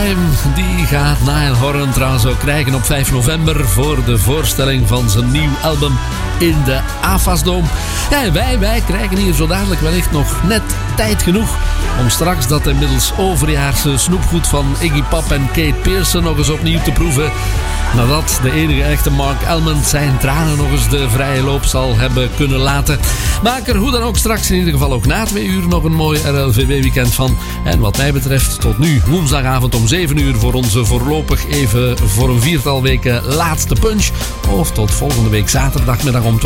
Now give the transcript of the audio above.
Time, die gaat Niall Horan trouwens ook krijgen op 5 november voor de voorstelling van zijn nieuw album in de Avasdome. Ja, en wij krijgen hier zo dadelijk wellicht nog net tijd genoeg om straks dat inmiddels overjaarse snoepgoed van Iggy Pop en Kate Pearson nog eens opnieuw te proeven. Nadat de enige echte Mark Almond zijn tranen nog eens de vrije loop zal hebben kunnen laten. Maak er hoe dan ook straks in ieder geval ook na 2 uur nog een mooi RLVB-weekend van. En wat mij betreft tot nu woensdagavond om 7 uur voor onze voorlopig even voor een 4-tal weken laatste punch. Of tot volgende week zaterdagmiddag om